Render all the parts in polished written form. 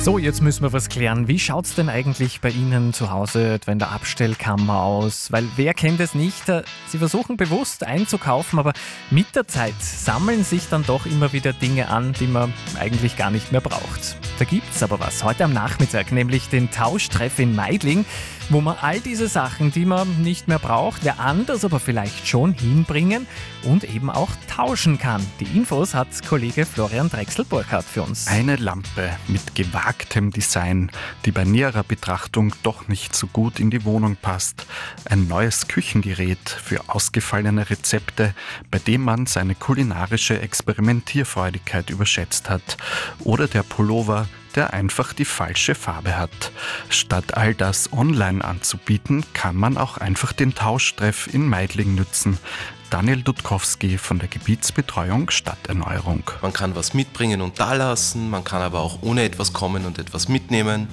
So, jetzt müssen wir was klären. Wie schaut's denn eigentlich bei Ihnen zu Hause etwa in der Abstellkammer aus? Weil wer kennt es nicht? Sie versuchen bewusst einzukaufen, aber mit der Zeit sammeln sich dann doch immer wieder Dinge an, die man eigentlich gar nicht mehr braucht. Da gibt's aber was. Heute am Nachmittag, nämlich den Tauschtreff in Meidling, wo man all diese Sachen, die man nicht mehr braucht, wer anders aber vielleicht schon, hinbringen und eben auch tauschen kann. Die Infos hat Kollege Florian Drechsel-Burkhardt für uns. Eine Lampe mit gewagtem Design, die bei näherer Betrachtung doch nicht so gut in die Wohnung passt. Ein neues Küchengerät für ausgefallene Rezepte, bei dem man seine kulinarische Experimentierfreudigkeit überschätzt hat. Oder der Pullover, der einfach die falsche Farbe hat. Statt all das online anzubieten, kann man auch einfach den Tauschtreff in Meidling nützen. Daniel Dudkowski von der Gebietsbetreuung Stadterneuerung. Man kann was mitbringen und dalassen, man kann aber auch ohne etwas kommen und etwas mitnehmen.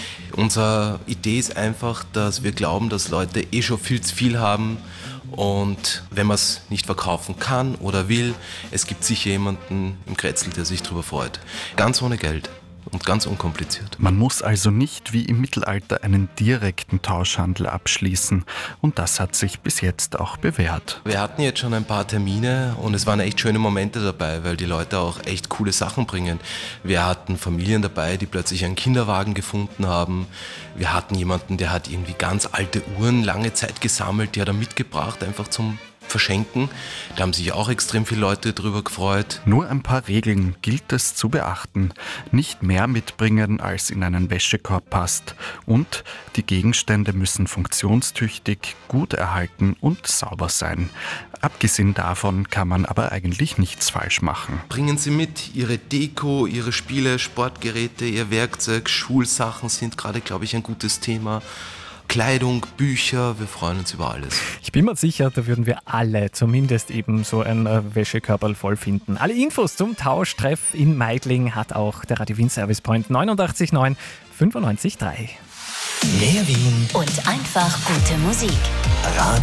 Unsere Idee ist einfach, dass wir glauben, dass Leute schon viel zu viel haben. Und wenn man es nicht verkaufen kann oder will, es gibt sicher jemanden im Kretzel, der sich darüber freut. Ganz ohne Geld. Und ganz unkompliziert. Man muss also nicht wie im Mittelalter einen direkten Tauschhandel abschließen. Und das hat sich bis jetzt auch bewährt. Wir hatten jetzt schon ein paar Termine und es waren echt schöne Momente dabei, weil die Leute auch echt coole Sachen bringen. Wir hatten Familien dabei, die plötzlich einen Kinderwagen gefunden haben. Wir hatten jemanden, der hat irgendwie ganz alte Uhren lange Zeit gesammelt, die hat er mitgebracht, einfach zum Verschenken. Da haben sich auch extrem viele Leute drüber gefreut. Nur ein paar Regeln gilt es zu beachten. Nicht mehr mitbringen, als in einen Wäschekorb passt. Und die Gegenstände müssen funktionstüchtig, gut erhalten und sauber sein. Abgesehen davon kann man aber eigentlich nichts falsch machen. Bringen Sie mit Ihre Deko, Ihre Spiele, Sportgeräte, Ihr Werkzeug, Schulsachen sind gerade, glaube ich, ein gutes Thema. Kleidung, Bücher, wir freuen uns über alles. Ich bin mir sicher, da würden wir alle zumindest eben so ein Wäschekörperl voll finden. Alle Infos zum Tauschtreff in Meidling hat auch der Radio Wien Service Point 89.9 95.3. Mehr Wien und einfach gute Musik. Radio